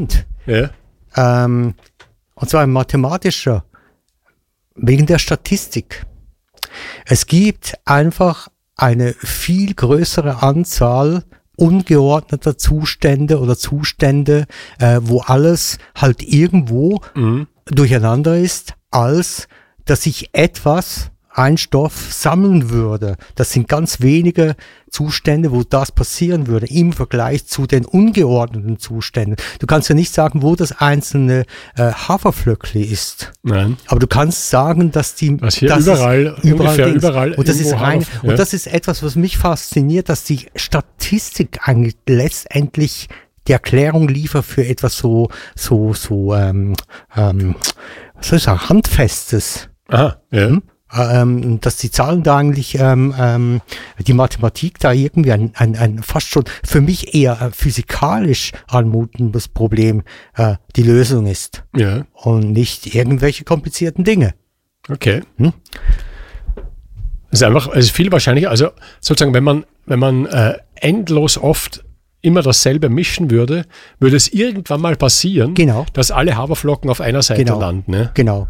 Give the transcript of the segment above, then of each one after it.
Grund. Ja. Und zwar ein mathematischer, wegen der Statistik. Es gibt einfach eine viel größere Anzahl ungeordneter Zustände oder Zustände, wo alles halt irgendwo durcheinander ist, als dass sich ein Stoff sammeln würde. Das sind ganz wenige Zustände, wo das passieren würde, im Vergleich zu den ungeordneten Zuständen. Du kannst ja nicht sagen, wo das einzelne Haferflöckli ist. Nein. Aber du kannst sagen, dass die... Was hier überall und das ist und das ist etwas, was mich fasziniert, dass die Statistik eigentlich letztendlich die Erklärung liefert für etwas was soll ich sagen, Handfestes. Aha, ja. Dass die Zahlen da eigentlich, die Mathematik da irgendwie ein fast schon für mich eher physikalisch anmutendes Problem die Lösung ist. Ja. Und nicht irgendwelche komplizierten Dinge. Okay. Es ist einfach, es ist viel wahrscheinlicher, also sozusagen, wenn man endlos oft immer dasselbe mischen würde es irgendwann mal passieren, dass alle Haferflocken auf einer Seite landen. Ne? Genau.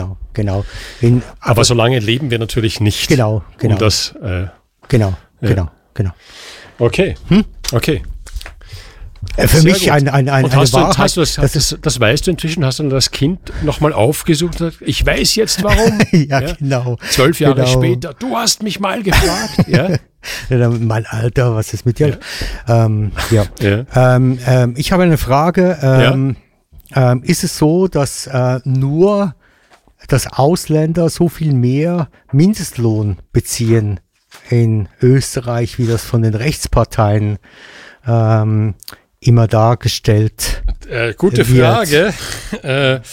Aber solange leben wir natürlich nicht. Genau. Um das, Genau. Okay. Okay. Für mich eine Wahrheit. Das weißt du inzwischen, hast du das Kind nochmal aufgesucht und gesagt, ich weiß jetzt warum. Ja, genau. 12 Jahre später, du hast mich mal gefragt. Ja. Mein Alter, was ist mit dir? Ich habe eine Frage. Ist es so, dass nur dass Ausländer so viel mehr Mindestlohn beziehen in Österreich, wie das von den Rechtsparteien immer dargestellt Gute wird? Frage.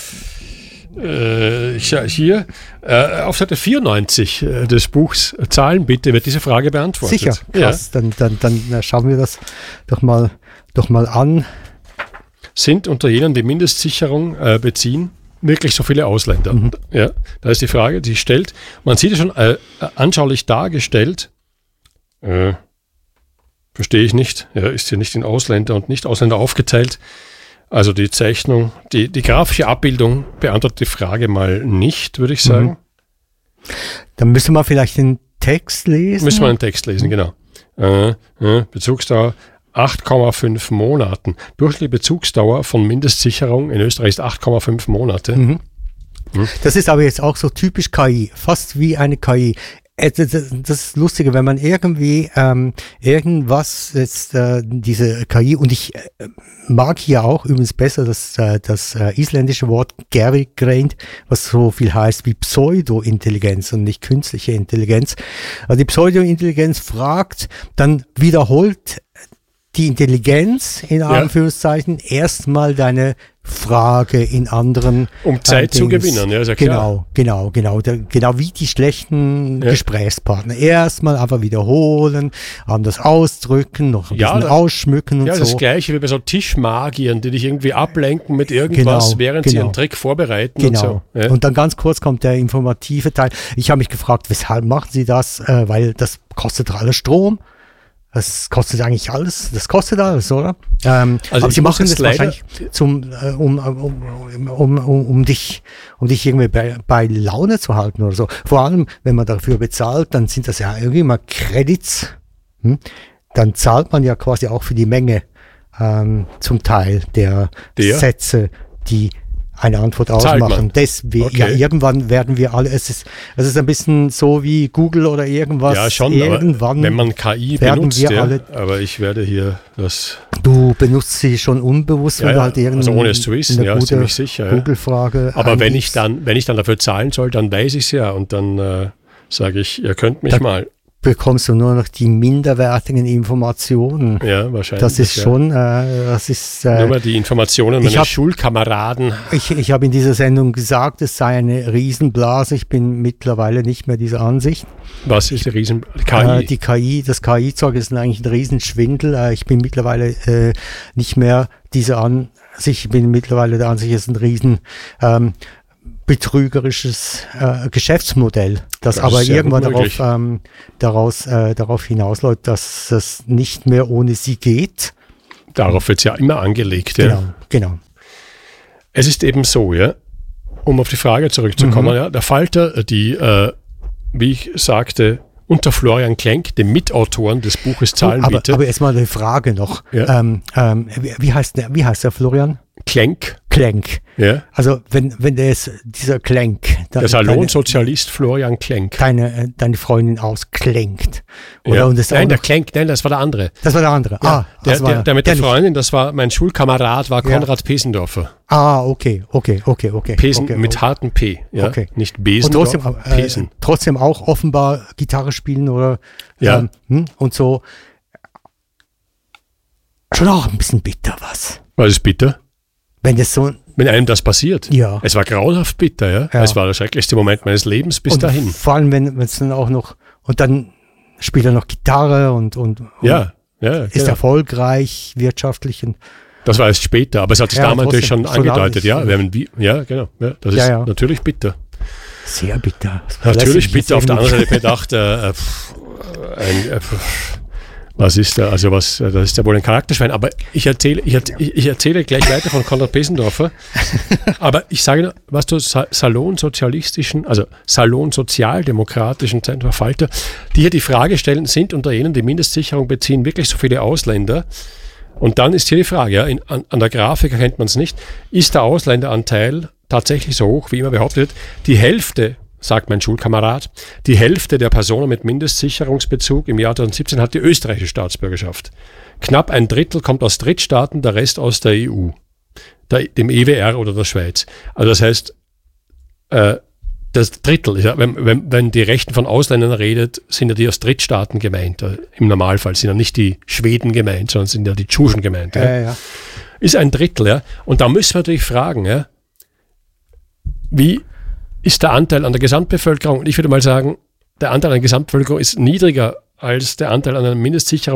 Hier auf Seite 94 des Buchs Zahlen bitte wird diese Frage beantwortet. Sicher, krass. Ja. Dann schauen wir das doch mal an. Sind unter jenen, die Mindestsicherung beziehen, wirklich so viele Ausländer? Ja, da ist die Frage, die stellt. Man sieht es schon anschaulich dargestellt. Verstehe ich nicht. Ja, ist hier nicht in Ausländer und Nicht-Ausländer aufgeteilt. Also die Zeichnung, die grafische Abbildung beantwortet die Frage mal nicht, würde ich sagen. Dann müssen wir vielleicht den Text lesen. Genau. Bezugsdauer 8,5 Monaten. Durchschnittliche Bezugsdauer von Mindestsicherung in Österreich ist 8,5 Monate. Das ist aber jetzt auch so typisch KI, fast wie eine KI. Das ist Lustige, wenn man irgendwie irgendwas jetzt diese KI, und ich mag hier auch übrigens besser das isländische Wort gervigreined, was so viel heißt wie Pseudo-Intelligenz und nicht künstliche Intelligenz. Also die Pseudo-Intelligenz fragt, dann wiederholt die Intelligenz in Anführungszeichen erstmal deine Frage in anderen um Zeit zu gewinnen, ja, ist ja klar. Genau wie die schlechten Gesprächspartner. Erstmal einfach wiederholen, anders ausdrücken, noch ein bisschen ausschmücken und so. Ja, das Gleiche wie bei so Tischmagiern, die dich irgendwie ablenken mit irgendwas, während sie einen Trick vorbereiten und so. Ja. Und dann ganz kurz kommt der informative Teil. Ich habe mich gefragt, weshalb machen sie das? Weil das kostet alles Strom. Das kostet eigentlich alles, oder? Aber sie machen das wahrscheinlich um dich irgendwie bei Laune zu halten oder so. Vor allem, wenn man dafür bezahlt, dann sind das ja irgendwie mal Credits. Dann zahlt man ja quasi auch für die Menge zum Teil der Sätze, die eine Antwort ausmachen. Deswegen, irgendwann werden wir alle, es ist ein bisschen so wie Google oder irgendwas. Ja, schon, irgendwann wenn man KI benutzt, aber ich werde hier das... Du benutzt sie schon unbewusst, wenn du halt also ohne es zu wissen, ziemlich sicher. Google-Frage. Aber wenn ich dann dafür zahlen soll, dann weiß ich es ja und dann sage ich, ihr könnt mich mal... Bekommst du nur noch die minderwertigen Informationen. Ja, wahrscheinlich. Das ist schon, nur mal die Informationen meiner Schulkameraden. Ich habe in dieser Sendung gesagt, es sei eine Riesenblase. Ich bin mittlerweile nicht mehr dieser Ansicht. Was ist die KI? Das KI-Zeug ist eigentlich ein Riesenschwindel. Ich bin mittlerweile nicht mehr dieser Ansicht. Ich bin mittlerweile der Ansicht, es ist ein riesen betrügerisches Geschäftsmodell, das aber irgendwann darauf hinausläuft, dass es nicht mehr ohne sie geht. Darauf wird es ja immer angelegt. Genau. es ist eben so, ja, um auf die Frage zurückzukommen, ja, der Falter, die, wie ich sagte, unter Florian Klenk, dem Mitautoren des Buches Zahlenbiete. Aber jetzt mal eine Frage noch. Ja. Wie heißt der Florian? Klenk. Ja. Also wenn dieser Klenk, der Salonsozialist Florian Klenk, deine Freundin ausklenkt. Oder? Ja. Und das nein, der Klenk, nein, das war der andere. Das war der andere. Ja. Der mit der Freundin, das war mein Schulkamerad, war Konrad Pesendorfer. Okay. Pesen mit hartem P, ja. Okay. Nicht Besendorf, und trotzdem, trotzdem auch offenbar Gitarre spielen oder und so. Schon auch ein bisschen bitter was. Was ist bitter? Wenn einem das passiert. Ja. Es war grauenhaft bitter, ja. Es war der schrecklichste Moment meines Lebens bis dahin. Vor allem, wenn es dann auch noch, und dann spielt er noch Gitarre und ist erfolgreich wirtschaftlich. Das war erst später, aber es hat sich damals natürlich schon angedeutet, ja. Ja, genau. Ja, das ist natürlich bitter. Sehr bitter. Natürlich bitter. Auf der anderen Seite gedacht, was ist da? Also das ist ja wohl ein Charakterschwein. Aber ich erzähle gleich weiter von Konrad Pesendorfer. Aber ich sage nur, was du salonsozialdemokratischen Zentrum Falter, die hier die Frage stellen, sind unter jenen, die Mindestsicherung beziehen, wirklich so viele Ausländer? Und dann ist hier die Frage, ja, an der Grafik erkennt man es nicht, ist der Ausländeranteil tatsächlich so hoch, wie immer behauptet wird? Die Hälfte, sagt mein Schulkamerad, die Hälfte der Personen mit Mindestsicherungsbezug im Jahr 2017 hat die österreichische Staatsbürgerschaft. Knapp ein Drittel kommt aus Drittstaaten, der Rest aus der EU, dem EWR oder der Schweiz. Also das heißt, das Drittel, ja, wenn die Rechten von Ausländern redet, sind ja die aus Drittstaaten gemeint. Im Normalfall sind ja nicht die Schweden gemeint, sondern sind ja die Tschuschen gemeint. Ja. Ist ein Drittel, ja. Und da müssen wir natürlich fragen, ja, wie ist der Anteil an der Gesamtbevölkerung? Und ich würde mal sagen, der Anteil an der Gesamtbevölkerung ist niedriger als der Anteil an den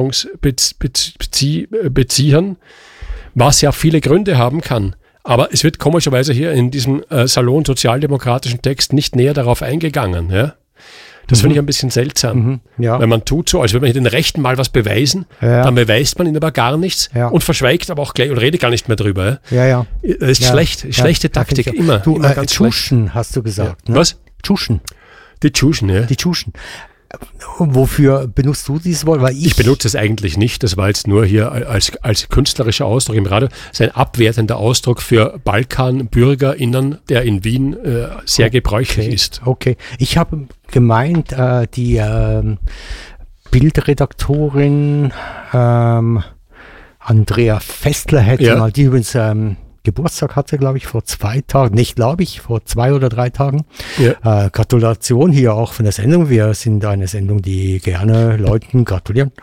Mindestsicherungsbeziehern, was ja viele Gründe haben kann. Aber es wird komischerweise hier in diesem Salon sozialdemokratischen Text nicht näher darauf eingegangen. Ja? Das finde ich ein bisschen seltsam. Wenn man tut so, als würde man den Rechten mal was beweisen, dann beweist man ihnen aber gar nichts und verschweigt aber auch gleich und redet gar nicht mehr drüber. Ja. Das ist schlechte Taktik, immer. Du, immer ganz Tschuschen hast du gesagt. Ja. Ne? Was? Tschuschen. Die Tschuschen, ja. Die Tschuschen. Wofür benutzt du dieses Wort? Weil ich benutze es eigentlich nicht. Das war jetzt nur hier als künstlerischer Ausdruck im Radio. Das ist ein abwertender Ausdruck für BalkanbürgerInnen, der in Wien sehr gebräuchlich ist. Okay. Ich habe gemeint, die Bildredaktorin Andrea Festler hätte mal, die übrigens Geburtstag hatte, glaube ich, vor 2 Tagen. Nicht, glaube ich, vor 2 oder 3 Tagen. Ja. Gratulation hier auch von der Sendung. Wir sind eine Sendung, die gerne Leuten gratulieren.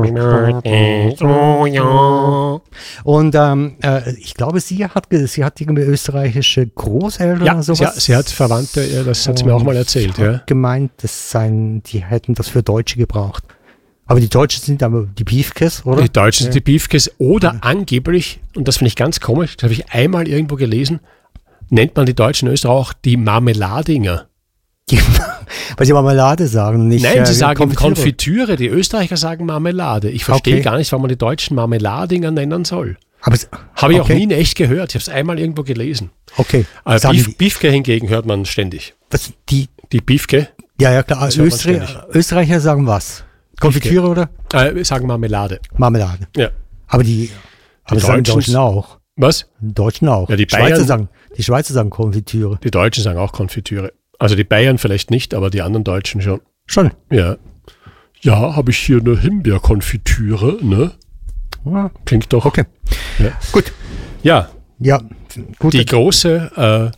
Und ich glaube, sie hat irgendwie österreichische Großeltern oder sowas. Ja, sie hat Verwandte, das hat sie mir auch mal erzählt. Ja. Gemeint, die hätten das für Deutsche gebraucht. Aber die Deutschen sind aber die Beefkes, oder? Die Deutschen sind die Beefkes oder angeblich, und das finde ich ganz komisch, das habe ich einmal irgendwo gelesen, nennt man die Deutschen in Österreich auch die Marmeladinger. Weil sie Marmelade sagen, nicht Nein, sie sagen Konfitüre. Die Österreicher sagen Marmelade. Ich verstehe gar nicht, warum man die Deutschen Marmeladinger nennen soll. Habe ich auch nie in echt gehört. Ich habe es einmal irgendwo gelesen. Okay. Beefke hingegen hört man ständig. Was? Die Beefke? Ja, klar. Österreicher sagen was? Konfitüre, oder? Wir sagen Marmelade. Marmelade. Ja. Aber das sagen die Deutschen auch. Was? Die Deutschen auch. Ja, die Schweizer sagen Konfitüre. Die Deutschen sagen auch Konfitüre. Also die Bayern vielleicht nicht, aber die anderen Deutschen schon. Schon? Ja. Ja, habe ich hier eine Himbeerkonfitüre, ne? Ja. Klingt doch. Okay. Ja. Gut. Ja. Ja, gut. Die große,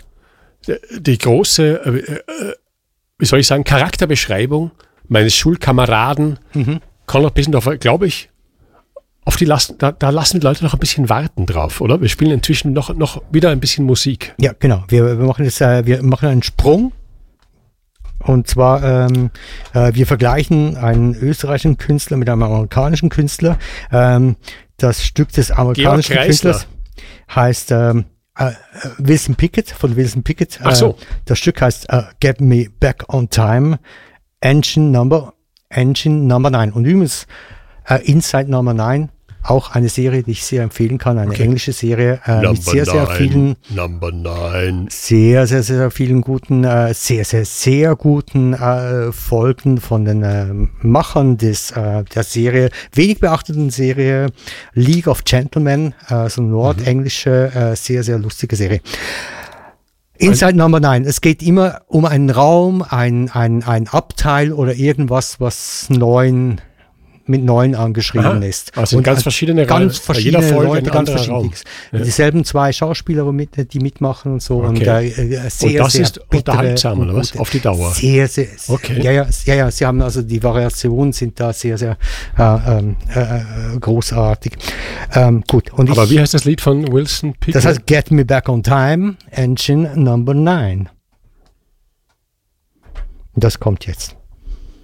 wie soll ich sagen, Charakterbeschreibung meines Schulkameraden Konrad Pesendorfer, glaube ich, auf die da lassen die Leute noch ein bisschen warten drauf, oder? Wir spielen inzwischen noch wieder ein bisschen Musik. Ja, genau. Wir machen einen Sprung. Und zwar, wir vergleichen einen österreichischen Künstler mit einem amerikanischen Künstler. Das Stück des amerikanischen Künstlers heißt Wilson Pickett, von Wilson Pickett. Ach so. Das Stück heißt Get Me Back on Time. Engine Number 9. Und übrigens, Inside Number 9 auch eine Serie, die ich sehr empfehlen kann, eine englische Serie mit sehr vielen sehr vielen guten, sehr guten Folgen von den Machern der Serie, wenig beachteten Serie League of Gentlemen, so eine nordenglische, sehr lustige Serie. Inside Number 9. Es geht immer um einen Raum, ein Abteil oder irgendwas, was mit 9 angeschrieben ist. Also und ganz verschiedene jeder Folge Leute, ganz verschiedene. Dieselben 2 Schauspieler, die mitmachen und so. Okay. Und das ist unterhaltsam, oder was? Auf die Dauer? Sehr. Okay. Ja, sie haben also die Variationen sind da sehr großartig. Gut. Und aber wie heißt das Lied von Wilson Pickett? Das heißt Get Me Back on Time, Engine Number 9. Das kommt jetzt.